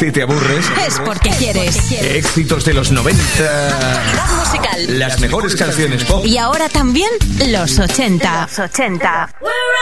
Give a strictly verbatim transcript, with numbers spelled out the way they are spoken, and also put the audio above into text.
Si te aburres, es porque quieres. Éxitos de los noventa. Actualidad musical. Las mejores canciones pop. Y ahora también los ochenta. Los ochenta. We're